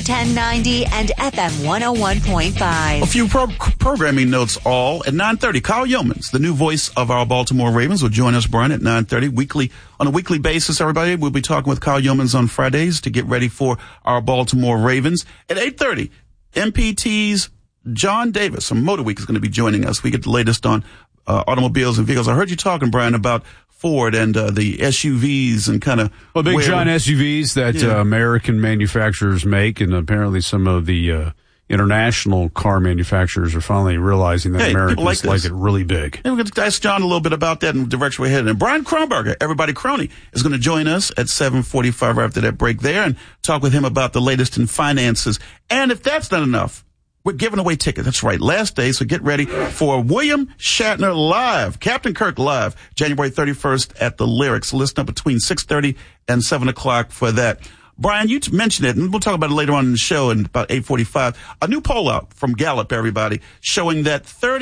1090 and FM 101.5. A few programming notes all. At 9:30, Kyle Yeomans, the new voice of our Baltimore Ravens, will join us, Brian, at 9:30 on a weekly basis. Everybody, we'll be talking with Kyle Yeomans on Fridays to get ready for our Baltimore Ravens. At 8:30, MPT's John Davis from Motor Week is going to be joining us. We get the latest on automobiles and vehicles. I heard you talking, Brian, about Ford and the SUVs and kind of big giant SUVs that American manufacturers make, and apparently some of the international car manufacturers are finally realizing that Americans like it really big. And we're going to ask John a little bit about that and the direction we're headed. And Brian Kronberger, everybody Crony, is going to join us at 7:45 after that break there and talk with him about the latest in finances. And if that's not enough, we're giving away tickets. That's right. Last day. So get ready for William Shatner Live, Captain Kirk Live, January 31st at the Lyrics. Listen up between 6:30 and 7 o'clock for that. Brian, you mentioned it, and we'll talk about it later on in the show in about 8:45. A new poll out from Gallup, everybody, showing that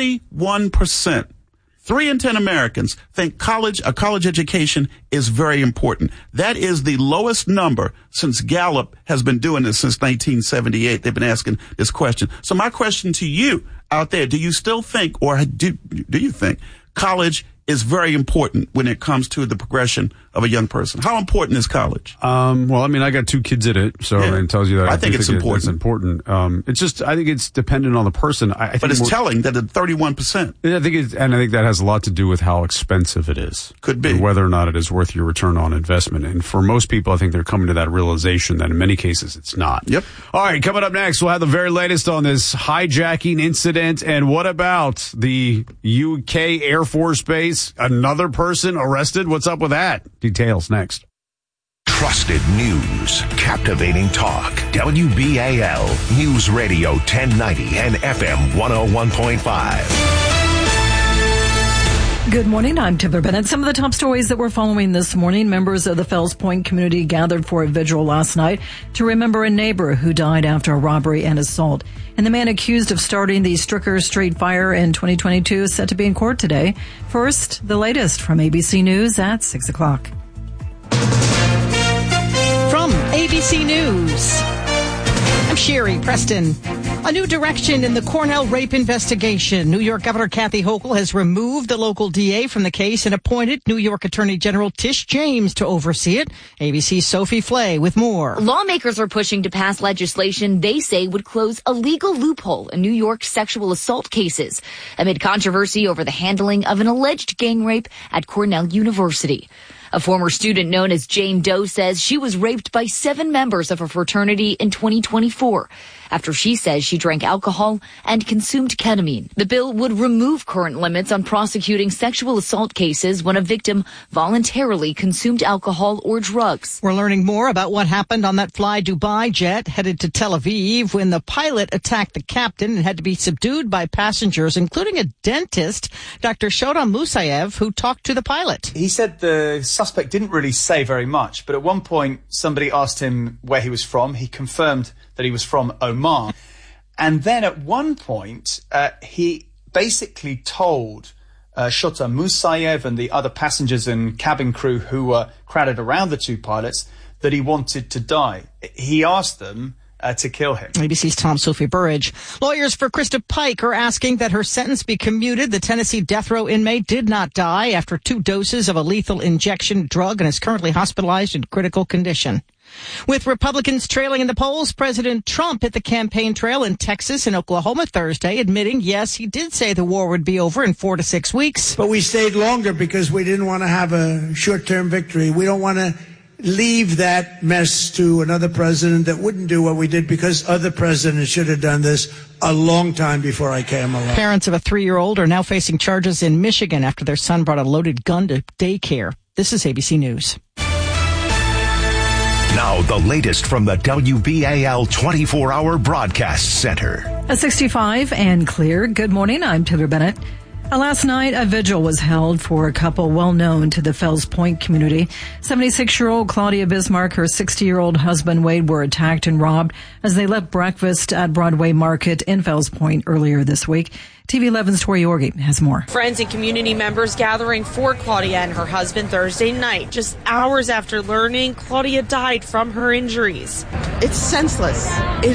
31%, 3 in 10 Americans think a college education is very important. That is the lowest number since Gallup has been doing this since 1978. They've been asking this question. So my question to you out there, do you still think, or do you think college is very important when it comes to the progression of a young person? How important is college? Well, I mean, I got 2 kids in it, so it tells you that I think it's important. It's important. It's just, I think it's dependent on the person. But it's telling that at 31%. I think that has a lot to do with how expensive it is. Could be. And whether or not it is worth your return on investment. And for most people, I think they're coming to that realization that in many cases it's not. Yep. All right, coming up next, we'll have the very latest on this hijacking incident. And what about the UK Air Force Base? Another person arrested? What's up with that? Details next. Trusted news, captivating talk. WBAL News Radio 1090 and FM 101.5. Good morning. I'm Taylor Bennett. Some of the top stories that we're following this morning. Members of the Fells Point community gathered for a vigil last night to remember a neighbor who died after a robbery and assault. And the man accused of starting the Stricker Street fire in 2022 is set to be in court today. First, the latest from ABC News at 6 o'clock. From ABC News, I'm Sherry Preston. A new direction in the Cornell rape investigation. New York Governor Kathy Hochul has removed the local DA from the case and appointed New York Attorney General Tish James to oversee it. ABC's Sophie Flay with more. Lawmakers are pushing to pass legislation they say would close a legal loophole in New York's sexual assault cases amid controversy over the handling of an alleged gang rape at Cornell University. A former student known as Jane Doe says she was raped by 7 members of her fraternity in 2024 after she says she drank alcohol and consumed ketamine. The bill would remove current limits on prosecuting sexual assault cases when a victim voluntarily consumed alcohol or drugs. We're learning more about what happened on that Fly Dubai jet headed to Tel Aviv when the pilot attacked the captain and had to be subdued by passengers, including a dentist, Dr. Shodan Musayev, who talked to the pilot. He said the suspect didn't really say very much, but at one point somebody asked him where he was from. He confirmed that he was from Oman. And then at one point, he basically told Shota Musayev and the other passengers and cabin crew who were crowded around the 2 pilots that he wanted to die. He asked them to kill him. ABC's Tom Sophie Burridge. Lawyers for Krista Pike are asking that her sentence be commuted. The Tennessee death row inmate did not die after 2 doses of a lethal injection drug and is currently hospitalized in critical condition. With Republicans trailing in the polls, President Trump hit the campaign trail in Texas and Oklahoma Thursday, admitting, yes, he did say the war would be over in 4 to 6 weeks. But we stayed longer because we didn't want to have a short-term victory. We don't want to leave that mess to another president that wouldn't do what we did, because other presidents should have done this a long time before I came along. Parents of a 3-year-old are now facing charges in Michigan after their son brought a loaded gun to daycare. This is ABC News. Now, the latest from the WBAL 24-hour broadcast center. At 65 and clear. Good morning. I'm Taylor Bennett. Last night, a vigil was held for a couple well known to the Fells Point community. 76-year-old Claudia Bismarck, her 60-year-old husband Wade were attacked and robbed as they left breakfast at Broadway Market in Fells Point earlier this week. TV 11's Tori Orgi has more. Friends and community members gathering for Claudia and her husband Thursday night, just hours after learning Claudia died from her injuries. It's senseless.